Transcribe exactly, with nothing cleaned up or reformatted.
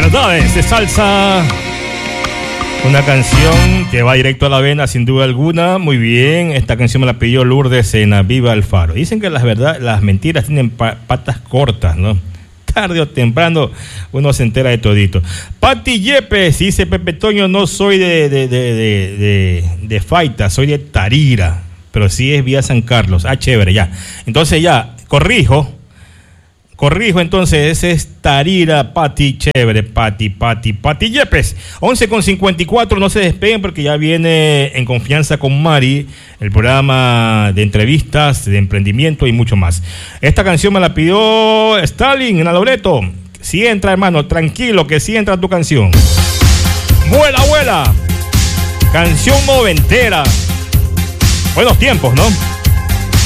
Verdades de Salsa. Una canción que va directo a la vena, sin duda alguna. Muy bien, esta canción me la pidió Lourdes en Viva Alfaro. Dicen que las verdad, las mentiras tienen pa- patas cortas, ¿no? Tarde o temprano uno se entera de todito. Pati Yepes dice: Pepe Toño, no soy de, de, de, de, de, de Faita, soy de Tarira, pero sí es vía San Carlos. Ah, chévere, ya. Entonces ya, corrijo. Corrijo, entonces, ese es Tarira, Pati, chévere, Pati, Pati, Pati Yepes. once con cincuenta y cuatro, no se despeguen porque ya viene En Confianza con Mari, el programa de entrevistas, de emprendimiento y mucho más. Esta canción me la pidió Stalin en Aloreto. Si entra, hermano, tranquilo, que si entra tu canción. Vuela, vuela. Canción noventera. Buenos tiempos, ¿no?